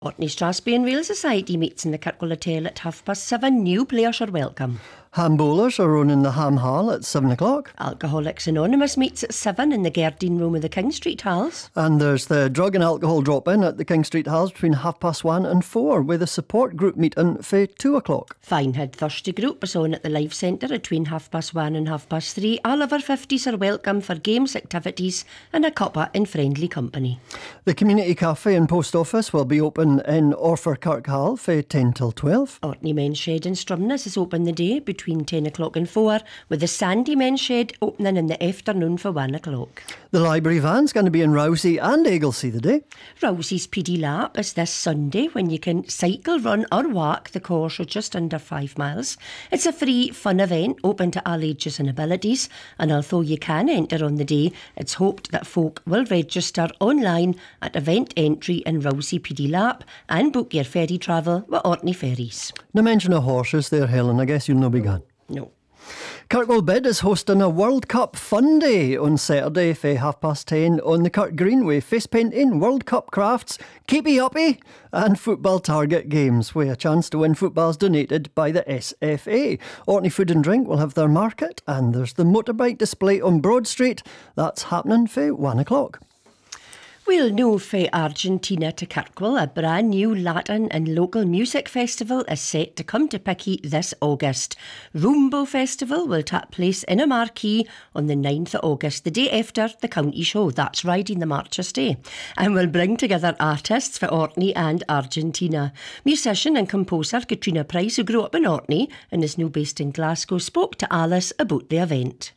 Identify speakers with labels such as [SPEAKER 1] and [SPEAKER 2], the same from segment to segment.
[SPEAKER 1] Orkney Strathspey and Rail Society meets in the Kirkwall Hotel at 7:30. New players are welcome.
[SPEAKER 2] Ham bowlers are on in the Ham Hall at 7 o'clock.
[SPEAKER 1] Alcoholics Anonymous meets at 7 in the Gerdine Room of the King Street Halls.
[SPEAKER 2] And there's the drug and alcohol drop-in at the King Street Halls between 1:30 and 4, with a support group meeting for 2 o'clock.
[SPEAKER 1] Finehead Thirsty Group is on at the Life Centre between 1:30 and 3:30. All over 50s are welcome for games, activities and a cuppa in friendly company.
[SPEAKER 2] The Community Cafe and Post Office will be open in Orford Kirk Hall for 10 till 12.
[SPEAKER 1] Orkney Men's Shed in Strumness is open the day between 10 o'clock and 4, with the Sandy Men's Shed opening in the afternoon for 1 o'clock.
[SPEAKER 2] The library van's going to be in Rousey and Aiglesea today.
[SPEAKER 1] Rousey's PD Lap is this Sunday, when you can cycle, run or walk the course of just under 5 miles. It's a free, fun event open to all ages and abilities, and although you can enter on the day, it's hoped that folk will register online at event entry in Rousey PD Lap and book your ferry travel with Orkney Ferries.
[SPEAKER 2] No mention of horses there, Helen. I guess you'll no be gone.
[SPEAKER 1] No.
[SPEAKER 2] Kirkwall Bid is hosting a World Cup Fun Day on Saturday for 10:30 on the Kirk Greenway. Face painting, World Cup crafts, keepy uppy and football target games, with a chance to win footballs donated by the SFA. Orkney Food and Drink will have their market, and there's the motorbike display on Broad Street. That's happening for 1 o'clock.
[SPEAKER 1] We'll know for Argentina to Kirkwall, a brand new Latin and local music festival is set to come to Picky this August. Rumbo Festival will take place in a marquee on the 9th of August, the day after the county show. That's riding the Marchers Day. And will bring together artists for Orkney and Argentina. Musician and composer Katrina Price, who grew up in Orkney and is now based in Glasgow, spoke to Alice about the event.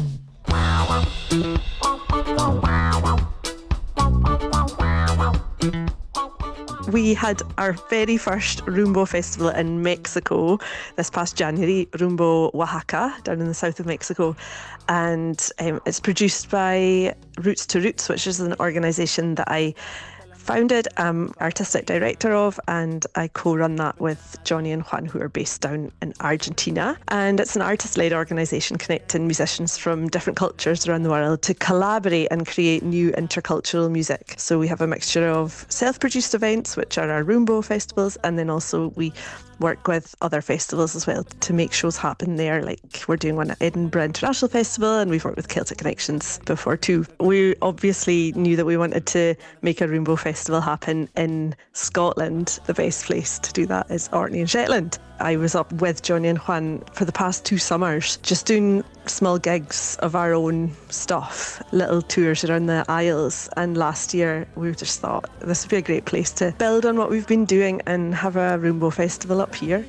[SPEAKER 3] We had our very first Rumbo Festival in Mexico this past January, Rumbo Oaxaca, down in the south of Mexico. And it's produced by Roots to Roots, which is an organisation that I founded, artistic director of, and I co-run that with Johnny and Juan, who are based down in Argentina. And it's an artist-led organisation connecting musicians from different cultures around the world to collaborate and create new intercultural music. So we have a mixture of self-produced events, which are our Rumbo festivals, and then also we work with other festivals as well to make shows happen there. Like we're doing one at Edinburgh International Festival, and we've worked with Celtic Connections before too. We obviously knew that we wanted to make a Rumbo Festival happen in Scotland. The best place to do that is Orkney and Shetland. I was up with Johnny and Juan for the past 2 summers, just doing small gigs of our own stuff, little tours around the Isles. And last year we just thought this would be a great place to build on what we've been doing and have a Rumbo Festival up here.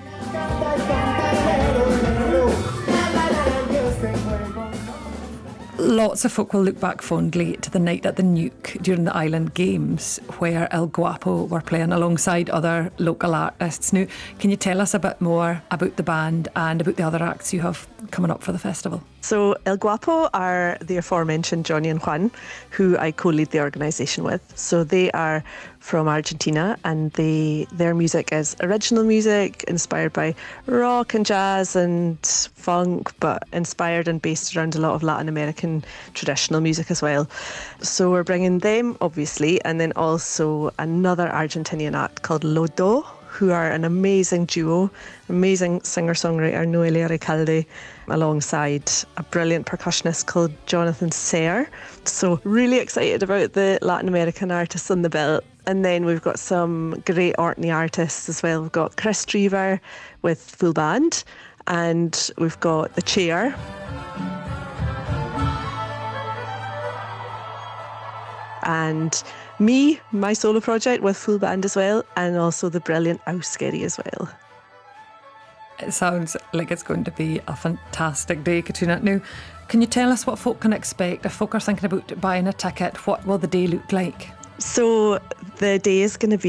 [SPEAKER 4] Lots of folk will look back fondly to the night at the Nuke during the Island Games, where El Guapo were playing alongside other local artists. Now, can you tell us a bit more about the band and about the other acts you have coming up for the festival?
[SPEAKER 3] So El Guapo are the aforementioned Johnny and Juan, who I co-lead the organisation with. So they are from Argentina, and their music is original music inspired by rock and jazz and funk, but inspired and based around a lot of Latin American traditional music as well. So we're bringing them, obviously, and then also another Argentinian act called Lodo, who are an amazing duo, amazing singer-songwriter Noelia Recalde, alongside a brilliant percussionist called Jonathan Sayre. So really excited about the Latin American artists on the bill. And then we've got some great Orkney artists as well. We've got Chris Drever with full band, and we've got The Chair. And me, my solo project with full band as well, and also the brilliant Auskeri as well.
[SPEAKER 4] It sounds like it's going to be a fantastic day, Katrina. Now, can you tell us what folk can expect? If folk are thinking about buying a ticket, what will the day look like?
[SPEAKER 3] So the day is going to be